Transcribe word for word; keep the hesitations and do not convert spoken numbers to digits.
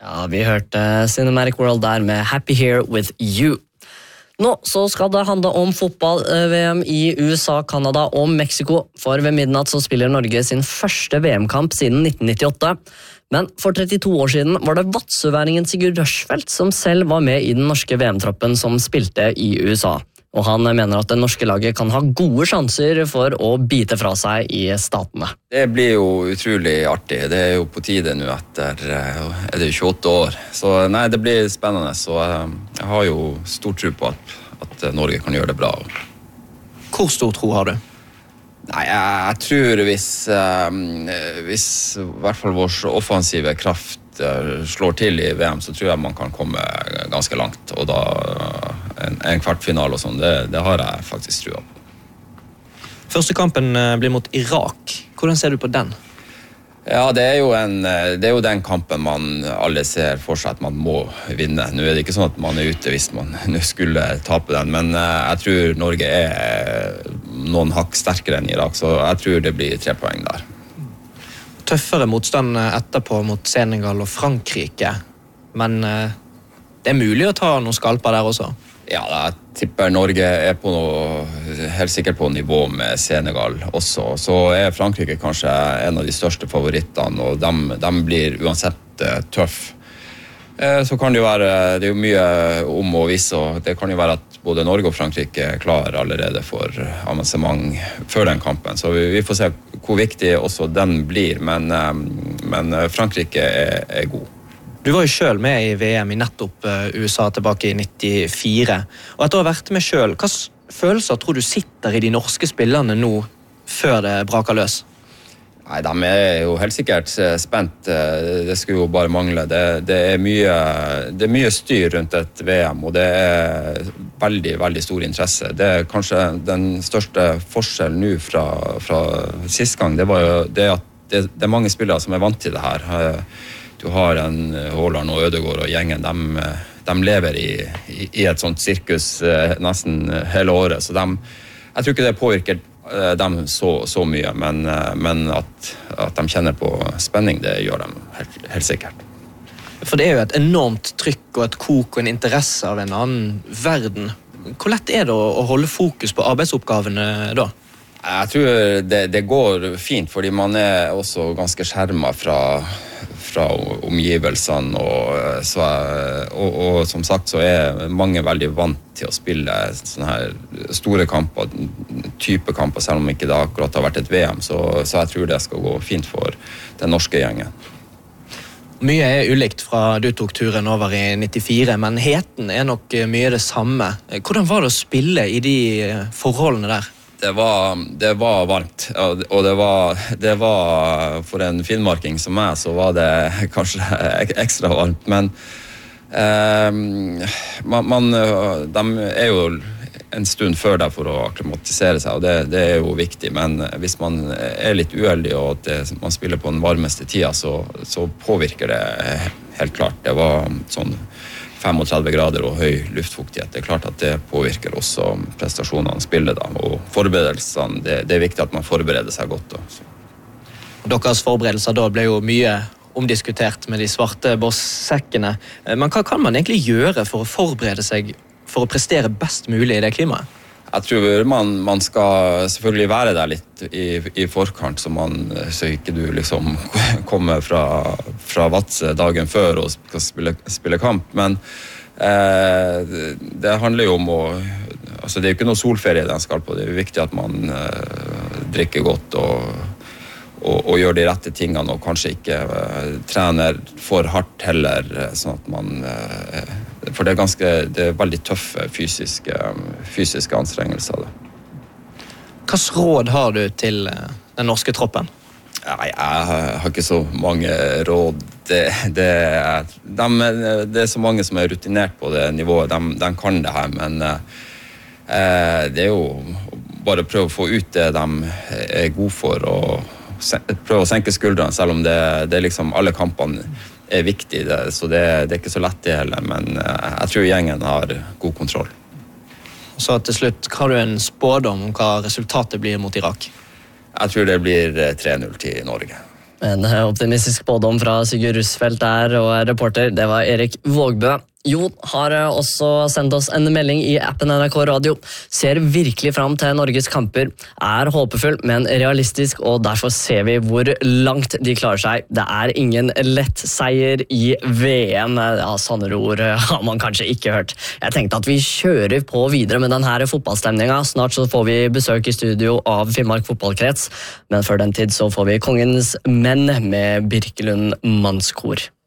Ja, vi hørte Cinematic World der med Happy Here With You. Nå så skal det handle om fotball-V M i U S A, Canada og Mexico, for ved midnatt så spiller Norge sin første V M-kamp siden nitten nittiåtte. Men for trettito år siden var det vadsøværingen Sigurd Rushfeldt som selv var med i den norske V M-troppen som spilte i U S A. Og han mener at det norske laget kan ha gode sjanser for å bite fra seg i statene. Det blir jo utrolig artig. Det er jo på tide nå etter er det tjueåtte år. Så nei, det blir spennende. Så jeg har jo stor tro på at, at Norge kan gjøre det bra. Hvor stor tro har du? Nei, jeg, jeg tror hvis, hvis i hvert fall vår offensive kraft slår til i V M, så tror jeg man kan komme ganske langt. Og da en, en kvartfinale og sånn, det, det har jeg faktisk trua på. Første kampen blir mot Irak. Hvordan ser du på den? Ja, det er jo, en, det er jo den kampen man alle ser for seg at man må vinne. Nå er det ikke sånn at man er ute hvis man skulle tape den, men jeg tror Norge er noen hakk sterkere enn Irak, så jeg tror det blir tre poeng der. Tøffere motstand etterpå mot Senegal og Frankrike, men det er mulig å ta noen skalper der også. Ja, jeg tipper Norge er på noe, helt sikkert på nivå med Senegal også. Så er Frankrike kanskje en av de største favorittene, og de, de blir uansett tøff. Så kan det jo være, det er jo mye om å vise, og det kan jo være at både Norge og Frankrike er klar allerede for avansement før den kampen. Så vi, vi får se hvor viktig også den blir, men, men Frankrike er, er god. Du var jo selv med i V M i nettopp U S A tilbake i nittifire, og etter å ha vært med selv, hva følelser tror du sitter i de norske spillerne nå før det braker løs? Nei, de er jo helt sikkert spent. Det skulle jo bare mangle. Det, det, er mye, det er mye styr rundt et V M, og det er veldig, veldig stor interesse. Det er kanskje den største forskjellen nå fra, fra sist gang. Det var jo det at det, det er mange spillere som er vant til det her. Du har en Haaland og Ødegaard og gjengen, de, de lever i, i, i et sånt sirkus nesten hele året, så de, jeg tror ikke det påvirker dem så, så mye, men, men at, at de kjenner på spenning, det gjør de helt, helt sikkert. For det er jo et enormt trykk og et kok og en interesse av en annen verden. Hvor lett er det å, å holde fokus på arbeidsoppgavene da? Jeg tror det, det går fint, fordi man er også ganske skjermet fra, fra omgivelsene, og, så, og, og som sagt så er mange veldig vant til å spille sånne her store kamper, type kamper, selv om ikke det akkurat har vært et V M, så, så jeg tror det skal gå fint for den norske gjengen. Mye er ulikt fra du tok turen over i nittifire, men heten er nok mye det samme. Hvordan var det å spille i de forholdene der? Det var, det var varmt, og det var, det var for en finnmarking som meg, så var det kanskje ekstra varmt, men eh, man, man, de er jo en stund før der for å akklimatisere seg, og det, det er jo viktig, men hvis man er litt uheldig og at det, man spiller på den varmeste tida, så, så påvirker det helt klart. Det var sånn trettifem grader og høy luftfuktighet. Det er klart at det påvirker også prestasjonene spillet da, og forberedelsene. Det, det er viktig at man forbereder seg godt. Da. Deres forberedelser da ble jo mye omdiskutert med de svarte bosssekkene. Men hva kan man egentlig gjøre for å forberede seg for å prestere best mulig i det klimaet? Jeg tror man, man skal selvfølgelig være der litt i, i forkant, så, man, så ikke du liksom kommer fra, fra Vadsø dagen før og skal spille, spille kamp. Men eh, det handler jo om å... Altså det er jo ikke noe solferie den skal på. Det er jo viktig at man eh, drikker godt og, og, og gjør de rette tingene, og kanskje ikke eh, trener for hardt heller, sånn at man... Eh, For det er, ganske, det er veldig tøffe fysiske, fysiske anstrengelser. Hva råd har du til den norske troppen? Nei, jeg har ikke så mange råd. Det, det, er, de, det er så mange som er rutinert på det nivået. De, de kan det her, men eh, det er jo bare å prøve å få ut det de er gode for, og prøve å senke skuldrene, selv om det, det er liksom alle kampene er viktig, det, så det, det er ikke så lett det heller, men jeg tror gjengen har god kontroll. Så til slutt, har du en spådom om hva resultatet blir mot Irak? Jeg tror det blir tre null til Norge. En optimistisk spådom fra Sigurd Russfeldt der, og reporter, det var Erik Vågbø. Jon har også sendt oss en melding i appen N R K Radio. Ser virkelig fram til Norges kamper. Er håpefull, men realistisk, og derfor ser vi hvor langt de klarer seg. Det er ingen lett seier i V M. Ja, sånne ord har man kanskje ikke hørt. Jeg tenkte at vi kjører på videre med denne fotballstemninga. Snart så får vi besøk i studio av Finnmark fotballkrets, men før den tid så får vi Kongens menn med Birkelund Mannskor.